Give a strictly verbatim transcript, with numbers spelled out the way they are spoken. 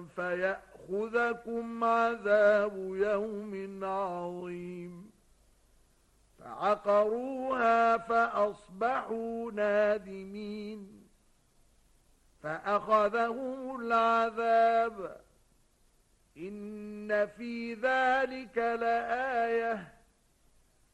فيأخذكم عذاب يوم عظيم. فعقروها فأصبحوا نادمين. فأخذهم العذاب إن في ذلك لآية